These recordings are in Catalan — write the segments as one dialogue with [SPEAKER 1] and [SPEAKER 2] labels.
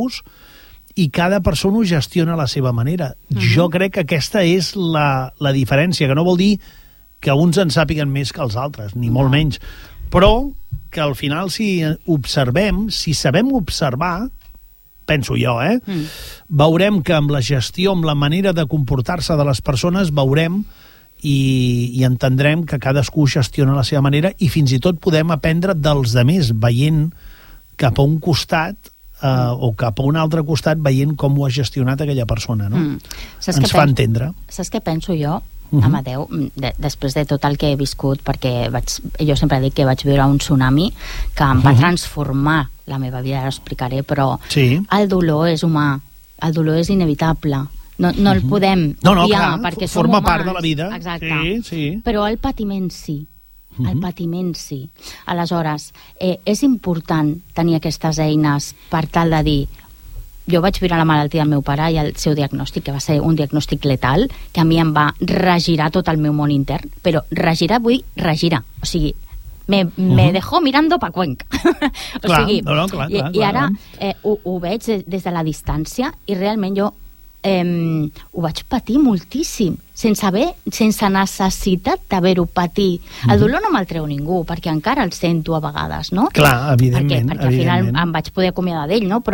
[SPEAKER 1] gestionar-nos i cada persona ho gestiona a la seva manera. Jo crec que aquesta és la diferència, que no vol dir que uns en sàpiguen més que els altres, ni molt menys, però que al final si observem, si sabem observar, penso jo, veurem que amb la gestió, amb la manera de comportar-se de les persones, veurem i entendrem que cadascú gestiona a la seva manera i fins i tot podem aprendre dels demés, veient cap a un costat o cap a un altre costat, veient com ho ha gestionat aquella persona, no? Ens fa entendre.
[SPEAKER 2] Saps què penso jo, Amadeu, després de tot el que he viscut, perquè jo sempre dic que vaig viure un tsunami que em va transformar la meva vida, ara ho explicaré, però el dolor és humà, el dolor és inevitable. No el podem obviar, perquè som humans.
[SPEAKER 1] Forma part de la vida.
[SPEAKER 2] Exacte. Sí. Però el patiment sí. El patiment sí. Aleshores, és important tenir aquestes eines per tal de dir, jo vaig viure la malaltia del meu pare i el seu diagnòstic, que va ser un diagnòstic letal, que a mi em va regirar tot el meu món intern, però regirar vull regirar, o sigui, me dejó mirando pa Cuenca. Clar. I ara ho veig des de la distància i realment jo ho vaig patir moltíssim, sense necessitat d'haver-ho patit. El dolor no me'l treu ningú, perquè encara el sento a vegades, no?
[SPEAKER 1] Clar, evidentment.
[SPEAKER 2] Perquè al final em vaig poder acomiadar d'ell, no?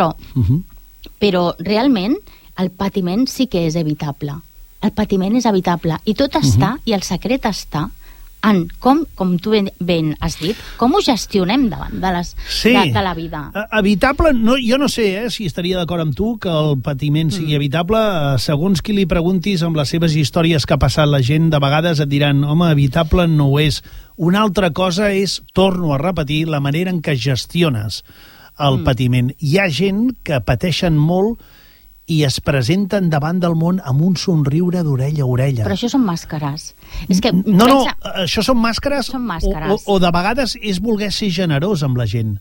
[SPEAKER 2] Però realment el patiment sí que és evitable. El patiment és evitable i tot està, i el secret està en com tu ben has dit, com ho gestionem davant de la vida.
[SPEAKER 1] Evitable, jo no sé si estaria d'acord amb tu que el patiment sigui evitable. Segons qui li preguntis, amb les seves històries que ha passat la gent, de vegades et diran, home, evitable no ho és. Una altra cosa és, torno a repetir, la manera en què gestiones el patiment. Hi ha gent que pateixen molt i es presenten davant del món amb un somriure d'orella a orella.
[SPEAKER 2] Però això són màscares. És que
[SPEAKER 1] això són màscares, o de vegades és voler ser generós amb la gent.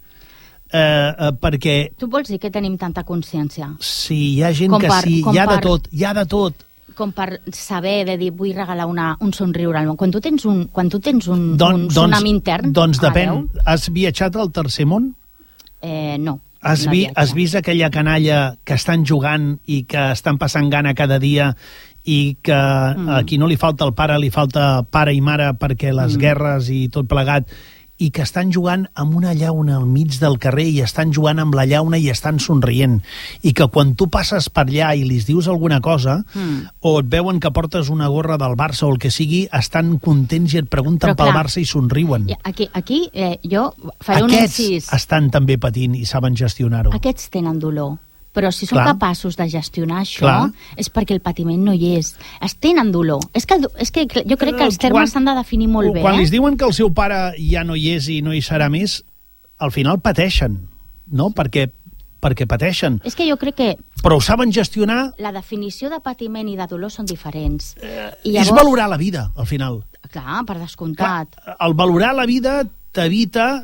[SPEAKER 1] Perquè...
[SPEAKER 2] Tu vols dir que tenim tanta consciència?
[SPEAKER 1] Sí, hi ha gent que sí, hi ha de tot.
[SPEAKER 2] Com per saber de dir, vull regalar un somriure al món. Quan tu tens un tsunami intern...
[SPEAKER 1] Doncs depèn. Has viatjat al tercer món?
[SPEAKER 2] No.
[SPEAKER 1] Has vist aquella canalla que estan jugant i que estan passant gana cada dia i que a qui no li falta el pare, li falta pare i mare perquè les guerres i tot plegat, i que estan jugant amb una llauna al mig del carrer i estan jugant amb la llauna i estan somrient, i que quan tu passes per allà i li dius alguna cosa o et veuen que portes una gorra del Barça o el que sigui, estan contents i et pregunten pel Barça i somriuen.
[SPEAKER 2] Aquí jo faré un incís.
[SPEAKER 1] Aquests estan també patint i saben gestionar-ho.
[SPEAKER 2] Aquests tenen dolor. Però si són capaços de gestionar això, és perquè el patiment no hi és. Es tenen dolor. És que jo crec que els termes s'han de definir molt bé.
[SPEAKER 1] Quan li diuen que el seu pare ja no hi és i no hi serà més, al final pateixen, no? Perquè pateixen.
[SPEAKER 2] És que jo crec que...
[SPEAKER 1] Però ho saben gestionar...
[SPEAKER 2] La definició de patiment i de dolor són diferents.
[SPEAKER 1] És valorar la vida, al final.
[SPEAKER 2] Clar, per descomptat.
[SPEAKER 1] El valorar la vida t'evita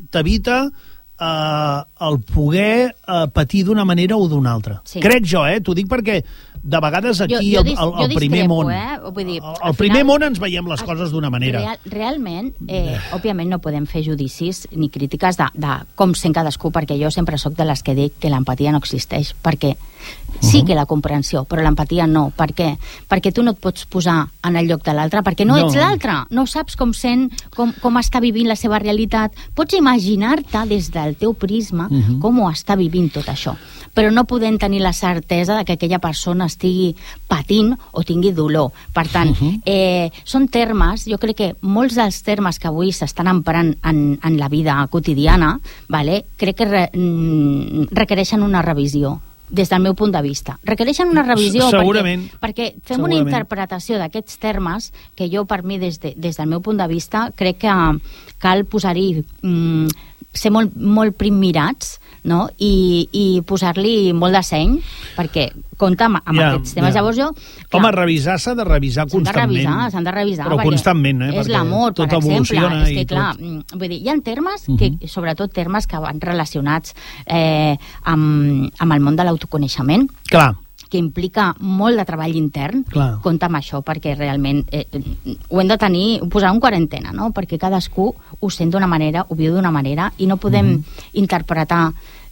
[SPEAKER 1] el poder patir d'una manera o d'una altra. Crec jo, t'ho dic perquè de vegades aquí al primer món al primer món ens veiem les coses d'una manera.
[SPEAKER 2] Realment, òbviament no podem fer judicis ni crítiques de com sent cadascú, perquè jo sempre sóc de les que dic que l'empatia no existeix, perquè sí que la comprensió, però l'empatia no. Per què? Perquè tu no et pots posar en el lloc de l'altre, perquè no ets l'altre, no saps com sent, com està vivint la seva realitat. Pots imaginar-te des del teu prisma com ho està vivint tot això, però no podem tenir la certesa de que aquella persona estigui patint o tingui dolor. Per tant, són termes, jo crec que molts dels termes que avui s'estan emprant en la vida quotidiana, crec que requereixen una revisió. Des del meu punt de vista. Requereixen una revisió perquè fem una interpretació d'aquests termes que jo, per mi, des del meu punt de vista, crec que cal posar-hi ser molt primmirats, no? I posar-li molt de seny, perquè compta amb aquests temes. Llavors jo...
[SPEAKER 1] Home, revisar s'ha de revisar constantment.
[SPEAKER 2] S'han de revisar.
[SPEAKER 1] Però constantment,
[SPEAKER 2] és l'amor, per exemple. És que, clar, vull dir, hi ha termes, sobretot termes que van relacionats amb el món de l'autoconeixement.
[SPEAKER 1] Clar.
[SPEAKER 2] Que implica molt de treball intern. Compte amb això, perquè realment ho hem de posar en quarantena, no? Perquè cadascú ho sent d'una manera, ho viu d'una manera, i no podem interpretar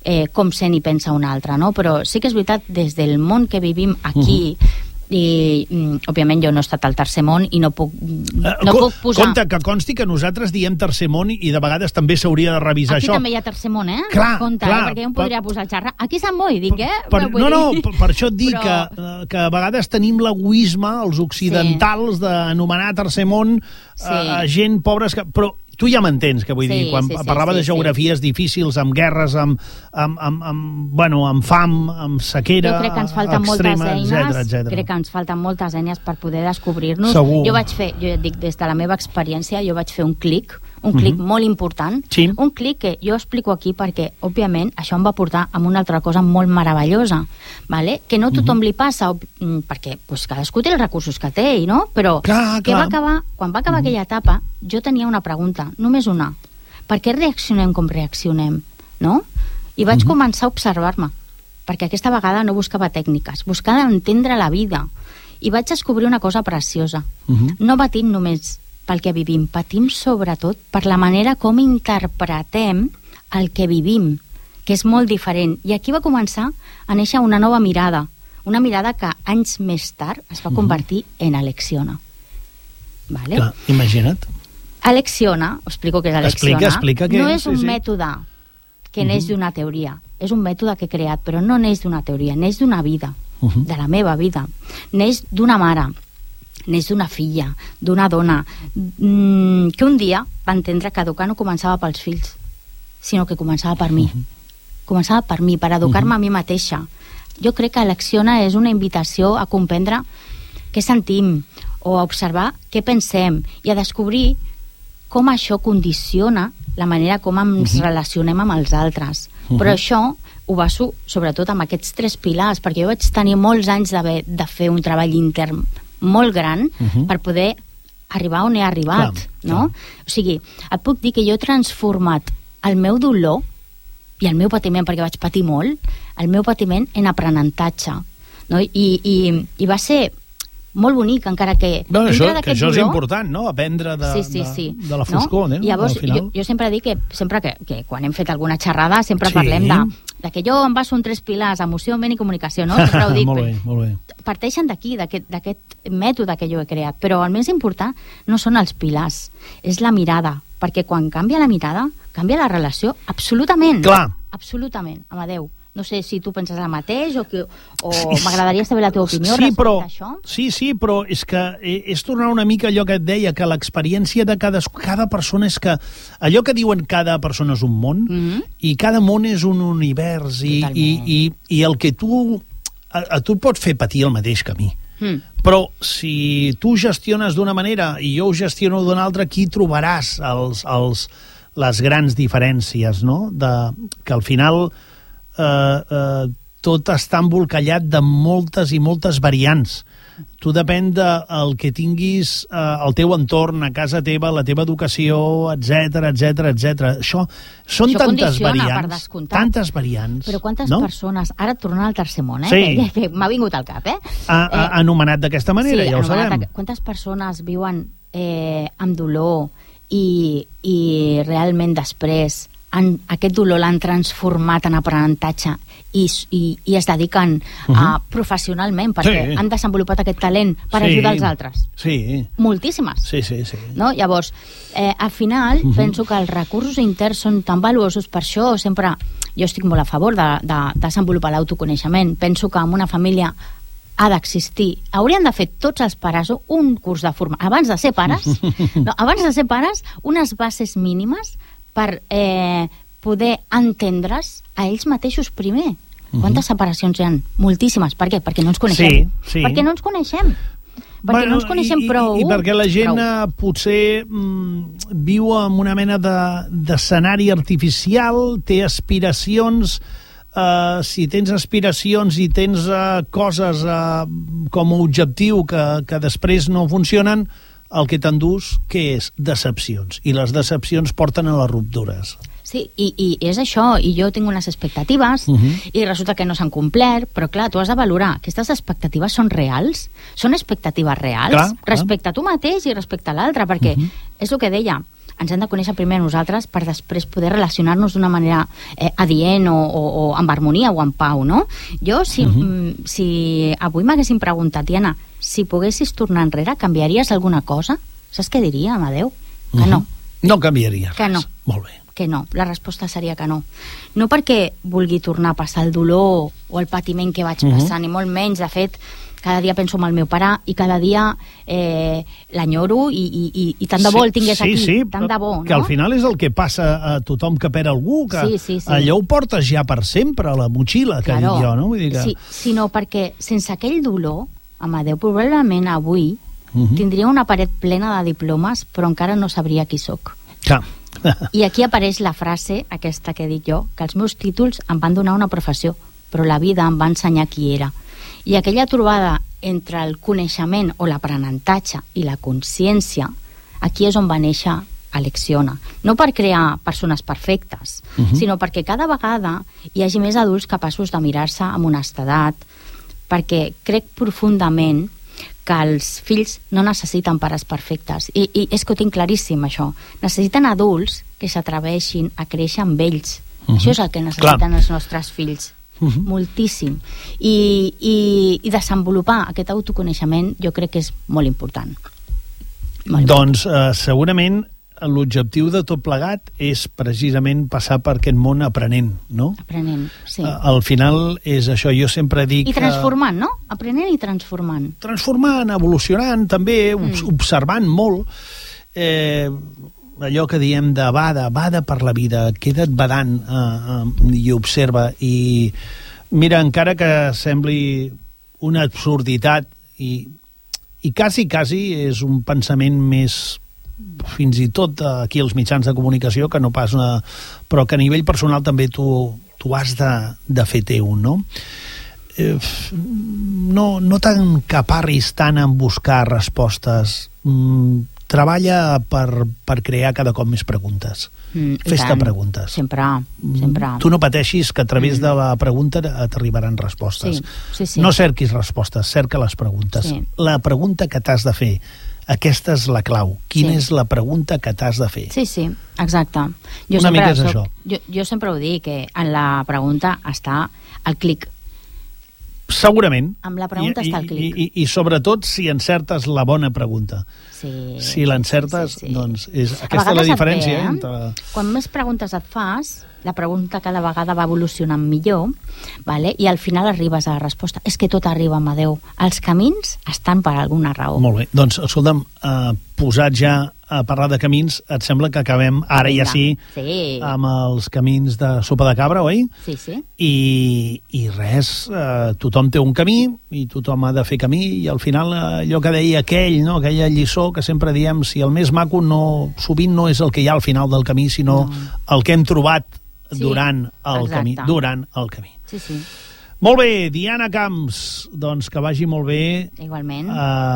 [SPEAKER 2] com sent i pensa un altre, no? Però sí que és veritat, des del món que vivim aquí, i òbviament jo no he estat al tercer món i no puc posar...
[SPEAKER 1] Compte, que consti que nosaltres diem tercer món i de vegades també s'hauria de revisar
[SPEAKER 2] aquí
[SPEAKER 1] això.
[SPEAKER 2] Aquí també hi ha tercer món,
[SPEAKER 1] Clar,
[SPEAKER 2] compte,
[SPEAKER 1] clar,
[SPEAKER 2] perquè jo em podria posar a xerrar. Aquí Sant Boi, dic,
[SPEAKER 1] per això et dic que a vegades tenim l'egoisme, els occidentals, d'anomenar tercer món gent pobres que... Però tu ja m'entens, que vull dir, quan parlava de geografies difícils, amb guerres, amb fam, amb sequera extrema,
[SPEAKER 2] jo crec que ens falten moltes eines, crec que ens falten moltes eines per poder descobrir-nos.
[SPEAKER 1] Segur.
[SPEAKER 2] Jo et dic, des de la meva experiència, jo vaig fer un clic molt important, un clic que jo explico aquí perquè, òbviament, això em va portar a una altra cosa molt meravellosa, vale? Que no a tothom li passa, perquè cadascú té els recursos que té, no? Però quan va acabar aquella etapa, jo tenia una pregunta, només una. Per què reaccionem com reaccionem? No? I vaig començar a observar-me, perquè aquesta vegada no buscava tècniques, buscava entendre la vida, i vaig descobrir una cosa preciosa. No patim només pel que vivim, patim sobretot per la manera com interpretem el que vivim, que és molt diferent. I aquí va començar a néixer una nova mirada, una mirada que anys més tard es va convertir en Alexiona. Vale?
[SPEAKER 1] Clar, imagina't.
[SPEAKER 2] Alexiona, explico què és Alexiona,
[SPEAKER 1] explica
[SPEAKER 2] no és un mètode que neix d'una teoria, és un mètode que he creat, però no neix d'una teoria, neix d'una vida, de la meva vida, neix d'una mare, neix d'una filla, d'una dona, que un dia va entendre que educar no començava pels fills, sinó que començava per mi. Començava per mi, per educar-me a mi mateixa. Jo crec que Alexiona és una invitació a comprendre què sentim, o a observar què pensem, i a descobrir com això condiciona la manera com ens relacionem amb els altres. Però això ho baso sobretot amb aquests 3 pilars, perquè jo vaig tenir molts anys de fer un treball intern molt gran per poder arribar on he arribat, no? O sigui, et puc dir que jo he transformat el meu dolor i el meu patiment, perquè vaig patir molt, el meu patiment en aprenentatge, no? I va ser molt bonic, encara que...
[SPEAKER 1] No, això és important, no? Aprendre de la foscor, no?
[SPEAKER 2] Llavors, jo sempre dic que quan hem fet alguna xerrada sempre parlem de que jo em baso en 3 pilars, emoció, ment i comunicació, no? Sempre ho dic.
[SPEAKER 1] Molt bé.
[SPEAKER 2] Parteixen d'aquí, d'aquest mètode que jo he creat, però el més important no són els pilars, és la mirada, perquè quan canvia la mirada, canvia la relació absolutament.
[SPEAKER 1] Clar.
[SPEAKER 2] Absolutament, Amadeu. No sé si tu penses el mateix o m'agradaria saber la teva opinió respecte a això.
[SPEAKER 1] Sí, però és que és tornar una mica allò que et deia, que l'experiència de cada persona és que allò que diuen cada persona és un món i cada món és un univers i el que tu et pot fer patir el mateix que a mi. Però si tu gestiones d'una manera i jo ho gestiono d'una altra, aquí trobaràs les grans diferències, no? Que al final tot està embolcallat de moltes i moltes variants. Tu depèn del que tinguis al teu entorn, a casa teva, la teva educació, etc. Això són tantes variants. Tantes variants.
[SPEAKER 2] Però quantes persones, ara tornant al tercer món, que m'ha vingut al cap,
[SPEAKER 1] anomenat d'aquesta manera, ja ho sabem.
[SPEAKER 2] Quantes persones viuen amb dolor i realment després aquest dolor l'han transformat en aprenentatge i es dediquen professionalment perquè han desenvolupat aquest talent per ajudar els altres.
[SPEAKER 1] Sí.
[SPEAKER 2] Moltíssimes.
[SPEAKER 1] Sí.
[SPEAKER 2] No? Llavors, al final, penso que els recursos interns són tan valuosos, per això sempre jo estic molt a favor de desenvolupar l'autoconeixement. Penso que en una família ha d'existir. Haurien de fer tots els pares un curs de formació. Abans de ser pares, unes bases mínimes per poder entendre's a ells mateixos primer. Quantes separacions hi ha? Moltíssimes. Per què? Perquè no ens coneixem.
[SPEAKER 1] Sí.
[SPEAKER 2] Perquè no ens coneixem. Perquè no ens coneixem prou.
[SPEAKER 1] I perquè la gent potser viu en una mena d'escenari artificial, té aspiracions. Si tens aspiracions i tens coses com a objectiu que després no funcionen, el que t'endús, què és? Decepcions. I les decepcions porten a les ruptures.
[SPEAKER 2] Sí, i és això, i jo tinc unes expectatives i resulta que no s'han complert, però clar, tu has de valorar, aquestes expectatives són reals? Són expectatives reals? Respecte a tu mateix i respecte a l'altre, perquè és el que deia, ens hem de conèixer primer nosaltres per després poder relacionar-nos d'una manera adient o amb harmonia o en pau, no? Jo, si avui m'haguessin preguntat, Diana, si poguessis tornar enrere, canviaries alguna cosa? Saps què diria, Amadeu? Que no.
[SPEAKER 1] No canviaria res.
[SPEAKER 2] Que no.
[SPEAKER 1] Molt bé.
[SPEAKER 2] Que no, la resposta seria que no. No perquè vulgui tornar a passar el dolor o el patiment que vaig passar, ni molt menys. De fet, cada dia penso en el meu pare i cada dia l'enyoro i tant de bo el tingués aquí, tant de bo, no?
[SPEAKER 1] Que al final és el que passa a tothom que perd algú, que allò ho portes ja per sempre a la motxilla, que dic jo, no? Vull dir que...
[SPEAKER 2] Sí, sinó perquè sense aquell dolor, Amadeu, probablement avui tindria una paret plena de diplomes, però encara no sabria qui sóc.
[SPEAKER 1] Clar.
[SPEAKER 2] I aquí apareix la frase, aquesta que dic jo, que els meus títols em van donar una professió, però la vida em va ensenyar qui era. I aquella trobada entre el coneixement o l'aprenentatge i la consciència, aquí és on va néixer Alexiona. No per crear persones perfectes, sinó perquè cada vegada hi hagi més adults capaços de mirar-se amb honestedat, perquè crec profundament que els fills no necessiten pares perfectes. I és que ho tinc claríssim, això. Necessiten adults que s'atreveixin a créixer amb ells. Això és el que necessiten els nostres fills. Moltíssim. I desenvolupar aquest autoconeixement jo crec que és molt important.
[SPEAKER 1] Doncs segurament l'objectiu de tot plegat és precisament passar per aquest món aprenent, no?
[SPEAKER 2] Aprenent, sí.
[SPEAKER 1] Al final és això, jo sempre dic...
[SPEAKER 2] I transformant, no? Aprenent i transformant.
[SPEAKER 1] Transformant, evolucionant, també, observant molt. Allò que diem de bada per la vida, queda't badant i observa. I mira, encara que sembli una absurditat i quasi és un pensament més fins i tot aquí als mitjans de comunicació que no pas però que a nivell personal també tu has de fer teu, no? No t'encaparris tant en buscar respostes. Treballa per crear cada cop més preguntes. Fes-te preguntes.
[SPEAKER 2] Sempre.
[SPEAKER 1] Tu no pateixis que a través de la pregunta t'arribaran respostes.
[SPEAKER 2] Sí.
[SPEAKER 1] No cerquis respostes, cerca les preguntes. La pregunta que t'has de fer, aquesta és la clau. Quina és la pregunta que t'has de fer?
[SPEAKER 2] Sí, exacte.
[SPEAKER 1] Una mica és això.
[SPEAKER 2] Jo sempre ho dic, que en la pregunta està el clic.
[SPEAKER 1] Segurament.
[SPEAKER 2] Amb la pregunta està el clic.
[SPEAKER 1] I sobretot si encertes la bona pregunta. Si l'encertes, doncs és aquesta la diferència.
[SPEAKER 2] Quan més preguntes et fas, la pregunta cada vegada va evolucionant millor, i al final arribes a la resposta. És que tot arriba, Amadeu. Els camins estan per alguna raó.
[SPEAKER 1] Molt bé. Doncs, escolta'm, posat ja a parlar de camins, et sembla que acabem ara ja sí amb els camins de sopa de cabra, oi?
[SPEAKER 2] Sí.
[SPEAKER 1] I res, tothom té un camí i tothom ha de fer camí i al final allò que deia aquella lliçó que sempre diem, si el més maco sovint no és el que hi ha al final del camí, sinó el que hem trobat durant el camí. Sí. Molt bé, Diana Camps, doncs que vagi molt bé.
[SPEAKER 2] Igualment.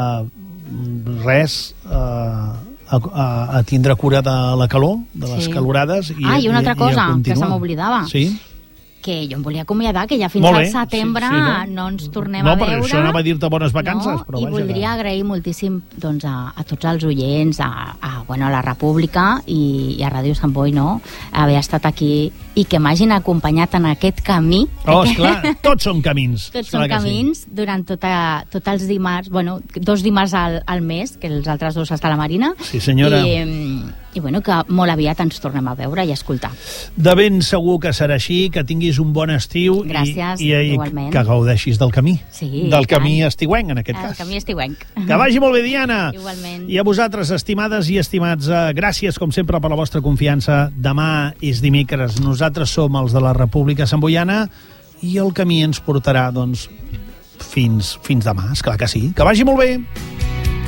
[SPEAKER 1] A tindre cura de la calor, de les calorades.
[SPEAKER 2] I una altra cosa que se m'oblidava.
[SPEAKER 1] Sí.
[SPEAKER 2] Que jo em volia acomiadar, que ja fins al setembre no ens tornem a veure.
[SPEAKER 1] No, perquè això anava a dir-te bones vacances. Però
[SPEAKER 2] i voldria agrair moltíssim a tots els oients, a la República i a Ràdio Sant Boi, haver estat aquí i que m'hagin acompanyat en aquest camí.
[SPEAKER 1] Esclar, tots són camins.
[SPEAKER 2] Tots són camins durant tots els dimarts, 2 dimarts al mes, que els altres 2 està a la Marina.
[SPEAKER 1] Sí, senyora.
[SPEAKER 2] I que molt aviat ens tornem a veure i a escoltar.
[SPEAKER 1] De ben segur que serà així, que tinguis un bon estiu.
[SPEAKER 2] Gràcies,
[SPEAKER 1] i
[SPEAKER 2] igualment.
[SPEAKER 1] Que gaudeixis del camí.
[SPEAKER 2] Sí,
[SPEAKER 1] del camí estiuenc, en aquest cas.
[SPEAKER 2] El camí estiuenc.
[SPEAKER 1] Que vagi molt bé, Diana.
[SPEAKER 2] Igualment.
[SPEAKER 1] I a vosaltres, estimades i estimats, gràcies, com sempre, per la vostra confiança. Demà és dimecres. Nosaltres som els de la República Samboiana i el camí ens portarà, fins demà, esclar que sí. Que vagi molt bé.